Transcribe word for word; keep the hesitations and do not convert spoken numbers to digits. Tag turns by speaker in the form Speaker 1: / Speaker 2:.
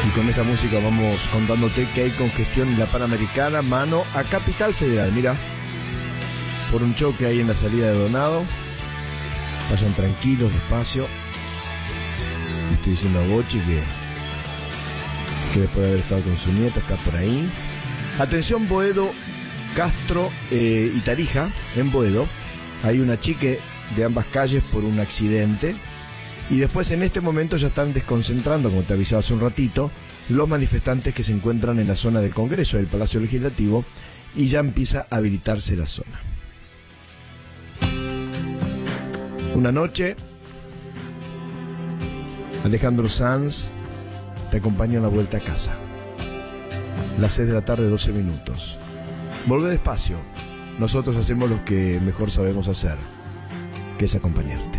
Speaker 1: Y con esta música vamos contándote que hay congestión en la Panamericana, mano a Capital Federal. Mira, por un choque ahí en la salida de Donado. Vayan tranquilos, despacio. Estoy diciendo a Bochi que, que después de haber estado con su nieta está por ahí. Atención, Boedo, Castro eh, y Tarija. En Boedo hay una chique de ambas calles por un accidente. Y después en este momento ya están desconcentrando, como te avisaba hace un ratito, los manifestantes que se encuentran en la zona del Congreso, del Palacio Legislativo, y ya empieza a habilitarse la zona. Una noche, Alejandro Sanz te acompaña en la vuelta a casa. Las seis de la tarde, doce minutos. Volvé despacio. Nosotros hacemos lo que mejor sabemos hacer, que es acompañarte.